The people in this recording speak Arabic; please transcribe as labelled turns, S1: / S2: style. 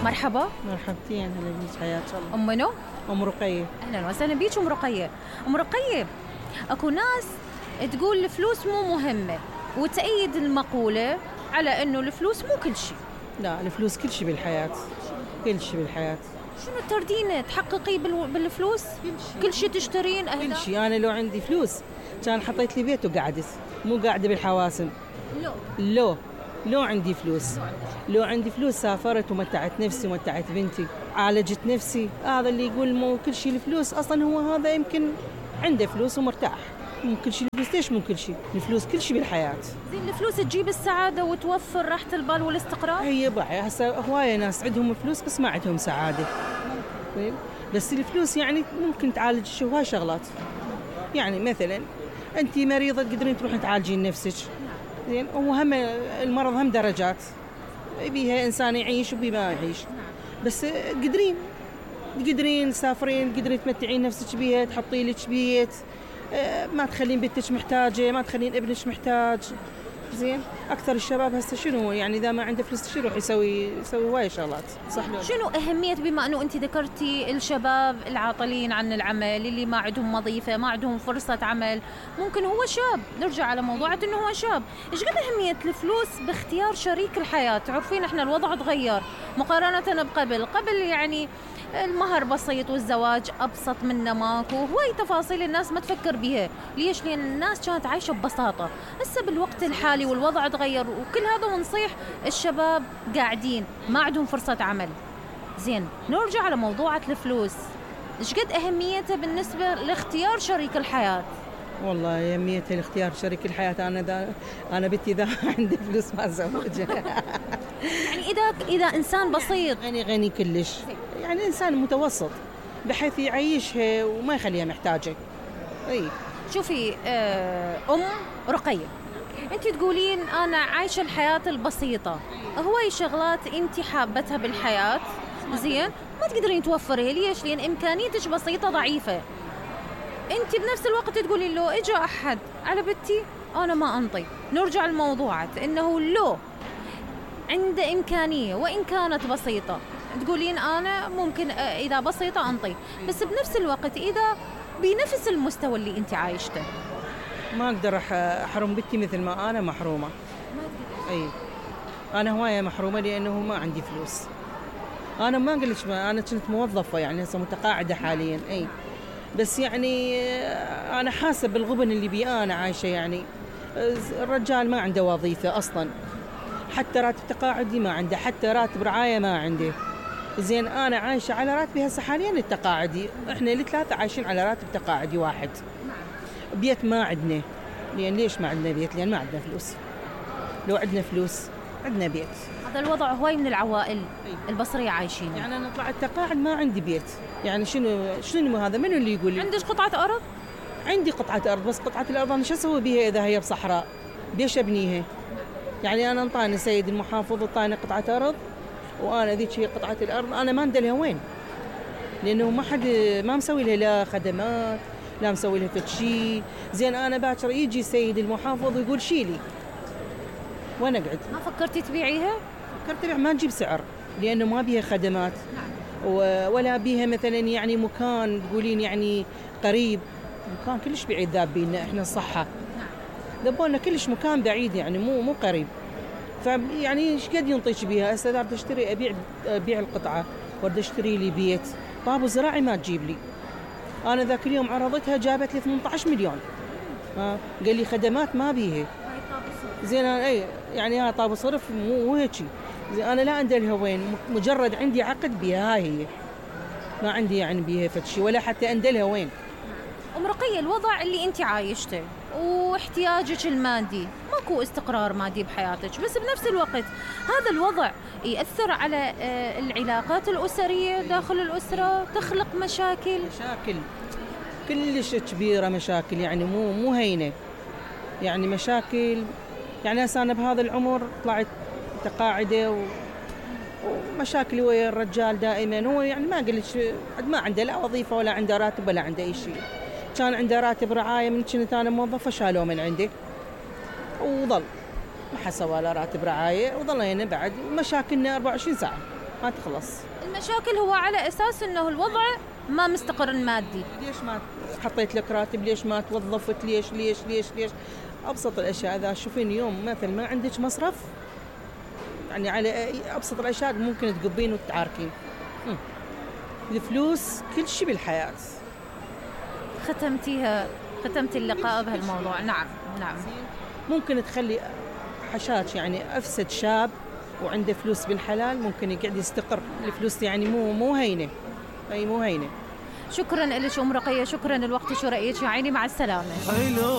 S1: مرحبا.
S2: مرحبتين، هلا بيك، حياك الله.
S1: أم منو؟
S2: أم رقية.
S1: أهلا وسهلا بيك أم رقية. أم رقية، أكو ناس تقول الفلوس مو مهمة وتأيد المقولة على أنه الفلوس مو كل شيء.
S2: لا، الفلوس كل شيء بالحياة، كل شيء بالحياة.
S1: شنو تردين تحققي بالفلوس؟ كل شيء تشترين
S2: كل شيء. أنا لو عندي فلوس كان حطيت لي بيت وقعدت، مو قاعدة بالحواسم. لو عندي فلوس، لو عندي فلوس سافرت ومتعت نفسي ومتعت بنتي، عالجت نفسي. هذا اللي يقول مو كل شيء الفلوس، أصلا هو هذا يمكن عنده فلوس ومرتاح. مو كل شيء الفلوس. ليش مو كل شيء؟ الفلوس كل شيء بالحياة.
S1: زين، الفلوس تجيب السعادة وتوفر راحة البال والاستقرار؟
S2: هي بقى هسه هواية ناس عندهم فلوس بس ما عندهم سعادة. بس الفلوس يعني ممكن تعالج هواي شغلات. يعني مثلا أنت مريضة تقدرين تروحين تعالجين نفسك. زين، وهم المرض هم درجات، بيها إنسان يعيش وبيه ما يعيش. بس تقدرين تسافرين، تقدرين تمتعين نفسك بيها، تحطي لك بيت، ما تخلين بنتك محتاجة، ما تخلين ابنك محتاج. زين، أكثر الشباب هسه شنو يعني إذا ما عنده فلوس يروح يسوي هواي شغلات. صح لو
S1: شنو أهمية، بما أنه أنت ذكرتي الشباب العاطلين عن العمل، اللي ما عندهم وظيفة، ما عندهم فرصة عمل، ممكن هو شاب، نرجع على موضوعة أنه هو شاب، إيش قد أهمية الفلوس باختيار شريك الحياة؟ تعرفين إحنا الوضع تغير مقارنة قبل يعني المهر بسيط والزواج أبسط منا ماكو، هواي تفاصيل الناس ما تفكر بيها. ليش؟ لأن الناس كانت عايشة ببساطة. هسه بالوقت الحالي والوضع تغير وكل هذا، ونصيح الشباب قاعدين ما عندهم فرصة عمل. زين، نرجع على موضوعة الفلوس، إيش قد أهميتها بالنسبة لاختيار شريك الحياة؟
S2: والله أهميتها لاختيار شريك الحياة، أنا بنتي إذا عندي فلوس ما أتزوجها.
S1: يعني إذا إنسان بسيط،
S2: غني كلش، يعني إنسان متوسط بحيث يعيشها وما يخليها محتاجة.
S1: شوفي أم رقية، أنت تقولين أنا عايشة الحياة البسيطة، هواي شغلات أنت حابتها بالحياة. زين، ما تقدرين توفرها. ليش؟ لأن إمكانيتك بسيطة ضعيفة. أنت بنفس الوقت تقولين لو إجا أحد على بنتي أنا ما أنطي. نرجع لموضوعة إنه لو عنده إمكانية وإن كانت بسيطة، تقولين أنا ممكن إذا بسيطة أنطي، بس بنفس الوقت إذا بنفس المستوى اللي أنت عايشته
S2: ما أقدر أحرم بنتي مثل ما أنا محرومة. أنا هواية محرومة لأنه ما عندي فلوس. أنا ما قلت أنا كنت موظفة، يعني هسه متقاعدة حاليا. بس يعني أنا حاسة بالغبن اللي بي أنا عايشة. يعني الرجال ما عنده وظيفة أصلاً، حتى راتب تقاعدي ما عنده، حتى راتب رعاية ما عنده. زين، أنا عايشة على راتبي هسه حاليا التقاعدي. إحنا الثلاثة عايشين على راتب تقاعدي واحد. بيت ما عندنا. ليش ما عندنا بيت؟ لأن ما عندنا فلوس. لو عندنا فلوس عندنا بيت.
S1: هذا الوضع هواي من العوائل البصرية عايشين.
S2: يعني أنا طلعت تقاعد ما عندي بيت. يعني شنو هذا؟ منو اللي يقول لي؟
S1: عندك قطعة أرض؟
S2: عندي قطعة أرض، بس قطعة الأرض أنا شو أسوي بيها إذا هي بصحراء؟ بيش أبنيها؟ يعني أنا انطاني سيد المحافظ، انطاني قطعة أرض، وأنا ذيك هي قطعة الأرض أنا ما ندلها وين؟ لأنه ما مسوي لها لا خدمات، لا مسوي لها فد شيء. زين، أنا باكر يجي سيد المحافظ ويقول شيلي وأنا أقعد.
S1: ما فكرتي تبيعيها؟
S2: فكرت أبيع، ما نجيب سعر لأنه ما بيها خدمات. ولا بيها مثلا يعني مكان تقولين يعني قريب. مكان كلش بعيد ذاب بينا إحنا الصحة. ذبونا كلش مكان بعيد، يعني مو قريب. فيعني ايش قد ينطيش بيها؟ هسه اذا بدي اشتري ابيع القطعه وردي اشتري لي بيت، طابو زراعي ما تجيب لي. انا ذاك اليوم عرضتها جابت لي 18 مليون. قال لي خدمات ما بيها. زين، انا يعني طابو صرف مو هيك. زين، انا لا عندي لها وين، مجرد عندي عقد بيها، هاي هي. ما عندي يعني بيها فد شيء، ولا حتى اندلها وين.
S1: أم رقية، الوضع اللي أنت عايشته واحتياجك المادي، ماكو استقرار مادي بحياتك، بس بنفس الوقت هذا الوضع يأثر على العلاقات الأسرية داخل الأسرة، تخلق مشاكل
S2: كلش كبيرة، مشاكل يعني مو هينة، يعني مشاكل. يعني هسه أنا بهذا العمر طلعت تقاعدة ومشاكل ويا الرجال دائما. هو يعني ما قلت ما عنده لا وظيفة ولا عنده راتب ولا عنده أي شيء. كان عنده راتب رعاية من كنت أنا موظفة، شالوه من عندي وظل ما حسوا له راتب رعاية، وظلينا بعد مشاكلنا 24 ساعة. ما تخلص.
S1: المشاكل هو على أساس أنه الوضع ما مستقر مادي.
S2: ليش ما حطيت لك راتب؟ ليش ما توظفت؟ ليش ليش ليش ليش؟ أبسط الأشياء. إذا تشوفين يوم مثل ما عندك مصرف، يعني على أبسط الأشياء ممكن تقبين وتعاركين. الفلوس كل شيء بالحياة.
S1: ختمتي اللقاء بهالموضوع. نعم.
S2: ممكن تخلي حشاش يعني أفسد شاب وعنده فلوس بالحلال ممكن يقعد يستقر. الفلوس يعني مو هينة، أي مو هينة.
S1: شكرا لك أم رقية، شكرا الوقت شو رأيك يا عيني، مع السلامة.